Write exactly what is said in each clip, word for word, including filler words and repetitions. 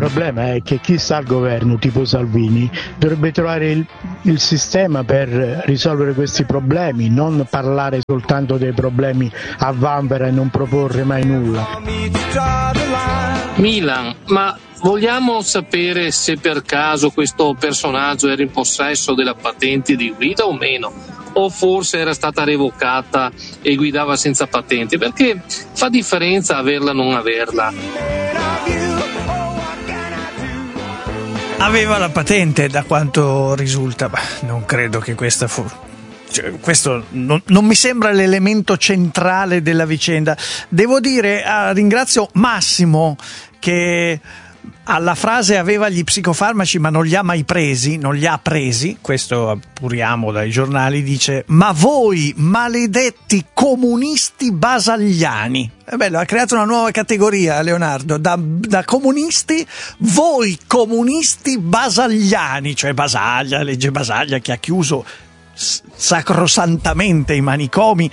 problema è che chi sta al governo, tipo Salvini, dovrebbe trovare il, il sistema per risolvere questi problemi, non parlare soltanto dei problemi a vanvera e non proporre mai nulla. Milan, ma vogliamo sapere se per caso questo personaggio era in possesso della patente di guida o meno? O forse era stata revocata e guidava senza patente? Perché fa differenza averla o non averla. Aveva la patente, da quanto risulta, ma non credo che questa fu... Cioè, questo non, non mi sembra l'elemento centrale della vicenda. Devo dire, ah, ringrazio Massimo che alla frase aveva gli psicofarmaci ma non li ha mai presi, non li ha presi, questo appuriamo dai giornali, dice: ma voi maledetti comunisti basagliani. E bello, ha creato una nuova categoria, Leonardo, da, da comunisti, voi comunisti basagliani, cioè Basaglia, legge Basaglia che ha chiuso sacrosantamente i manicomi,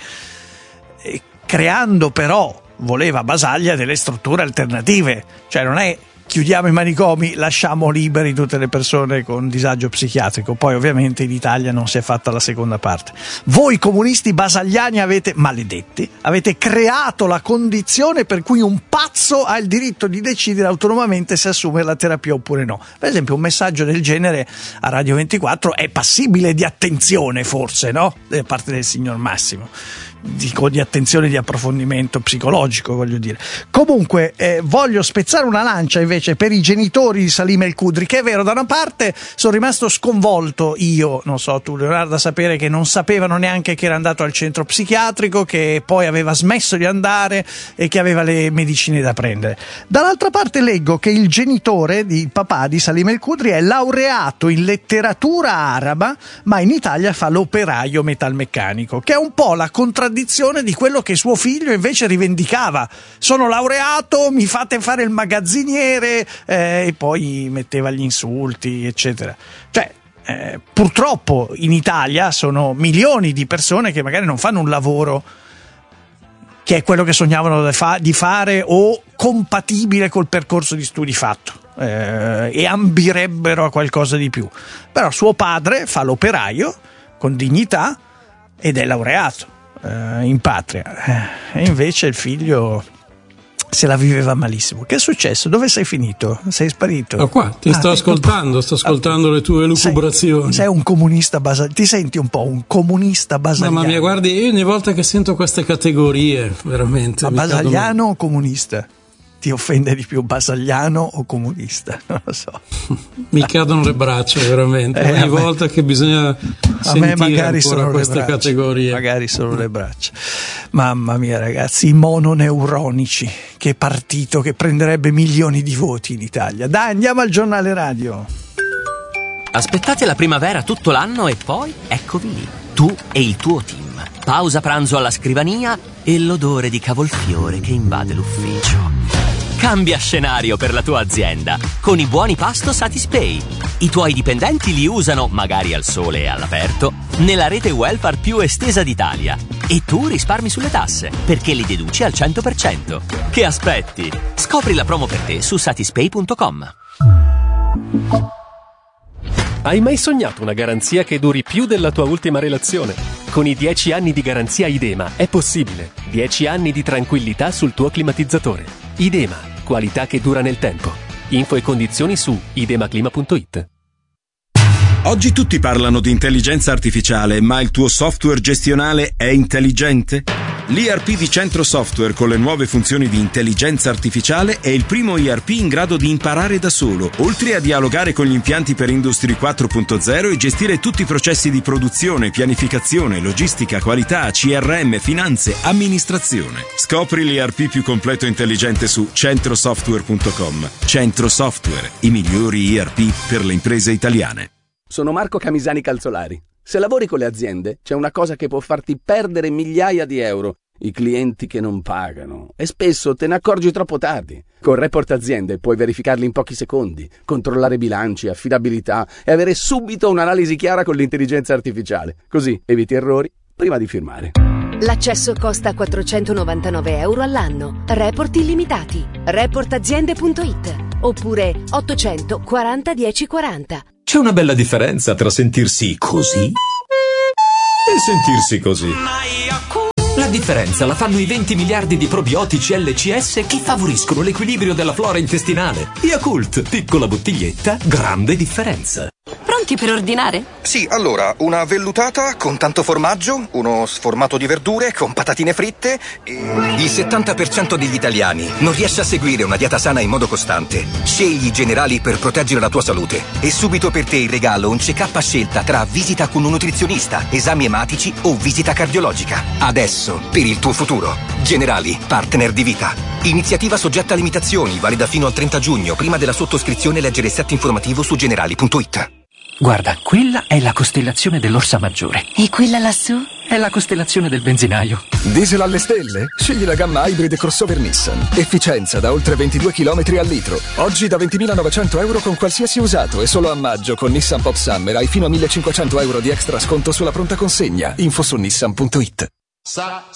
eh, creando però, voleva Basaglia, delle strutture alternative, cioè non è chiudiamo i manicomi, lasciamo liberi tutte le persone con disagio psichiatrico. Poi ovviamente in Italia non si è fatta la seconda parte. Voi comunisti basagliani avete, maledetti, avete creato la condizione per cui un pazzo ha il diritto di decidere autonomamente se assumere la terapia oppure no. Per esempio un messaggio del genere a Radio ventiquattro è passibile di attenzione, forse, no? Da parte del signor Massimo. Dico di attenzione, di approfondimento psicologico, voglio dire. Comunque eh, voglio spezzare una lancia invece per i genitori di Salim El Kudri, che è vero, da una parte sono rimasto sconvolto io, non so tu Leonardo, a sapere che non sapevano neanche che era andato al centro psichiatrico, che poi aveva smesso di andare e che aveva le medicine da prendere. Dall'altra parte leggo che il genitore di papà di Salim El Kudri è laureato in letteratura araba, ma in Italia fa l'operaio metalmeccanico, che è un po' la contraddizione di quello che suo figlio invece rivendicava. Sono laureato, mi fate fare il magazziniere, eh, e poi metteva gli insulti, eccetera. Cioè, eh, purtroppo in Italia sono milioni di persone che magari non fanno un lavoro che è quello che sognavano di, fa- di fare o compatibile col percorso di studi fatto, eh, e ambirebbero a qualcosa di più. Però suo padre fa l'operaio con dignità ed è laureato in patria, e invece il figlio se la viveva malissimo. Che è successo? Dove sei finito? Sei sparito? Oh, qua ti ah, sto ascoltando, sto ascoltando ah, le tue lucubrazioni. Sei, sei un comunista basagliano, ti senti un po' un comunista basagliano? Mamma mia, guardi, io ogni volta che sento queste categorie veramente. Ma basagliano o comunista? Ti offende di più basagliano o comunista? Non lo so. Mi cadono le braccia veramente eh, ogni me, volta che bisogna a sentire me magari ancora queste categorie. Magari solo le braccia. Mamma mia ragazzi, i mononeuronici, che partito che prenderebbe milioni di voti in Italia. Dai, andiamo al giornale radio. Aspettate la primavera tutto l'anno e poi eccovi lì, tu e il tuo team. Pausa pranzo alla scrivania e l'odore di cavolfiore che invade l'ufficio. Cambia scenario per la tua azienda con i buoni pasto Satispay. I tuoi dipendenti li usano, magari al sole e all'aperto, nella rete welfare più estesa d'Italia. E tu risparmi sulle tasse, perché li deduci al cento per cento. Che aspetti? Scopri la promo per te su satispay punto com. Hai mai sognato una garanzia che duri più della tua ultima relazione? Con i dieci anni di garanzia Idema è possibile. dieci anni di tranquillità sul tuo climatizzatore. Idema, qualità che dura nel tempo. Info e condizioni su idemaclima punto it. Oggi tutti parlano di intelligenza artificiale, ma il tuo software gestionale è intelligente? L'I R P di Centro Software con le nuove funzioni di intelligenza artificiale è il primo I R P in grado di imparare da solo, oltre a dialogare con gli impianti per Industry quattro punto zero e gestire tutti i processi di produzione, pianificazione, logistica, qualità, C R M, finanze, amministrazione. Scopri l'I R P più completo e intelligente su centrosoftware punto com. Centro Software, i migliori I R P per le imprese italiane. Sono Marco Camisani Calzolari. Se lavori con le aziende, c'è una cosa che può farti perdere migliaia di euro: i clienti che non pagano. E spesso te ne accorgi troppo tardi. Con Report Aziende puoi verificarli in pochi secondi, controllare bilanci, affidabilità e avere subito un'analisi chiara con l'intelligenza artificiale. Così eviti errori prima di firmare. L'accesso costa quattrocentonovantanove euro all'anno. Report illimitati. report aziende punto it. oppure ottocento quaranta dieci quaranta. C'è una bella differenza tra sentirsi così e sentirsi così. La differenza la fanno i venti miliardi di probiotici L C S che favoriscono l'equilibrio della flora intestinale. Yakult, piccola bottiglietta, grande differenza. Pronti per ordinare? Sì, allora, una vellutata con tanto formaggio, uno sformato di verdure con patatine fritte e... Il settanta per cento degli italiani non riesce a seguire una dieta sana in modo costante. Scegli i Generali per proteggere la tua salute. E subito per te in regalo un check-up a scelta tra visita con un nutrizionista, esami ematici o visita cardiologica. Adesso, per il tuo futuro. Generali, partner di vita. Iniziativa soggetta a limitazioni, valida fino al trenta giugno. Prima della sottoscrizione leggere il set informativo su generali punto it. Guarda, quella è la costellazione dell'Orsa Maggiore. E quella lassù? È la costellazione del benzinaio. Diesel alle stelle? Scegli la gamma Hybrid crossover Nissan. Efficienza da oltre ventidue chilometri al litro. Oggi da ventimilanovecento euro con qualsiasi usato e solo a maggio con Nissan Pop Summer hai fino a millecinquecento euro di extra sconto sulla pronta consegna. Info su nissan punto it.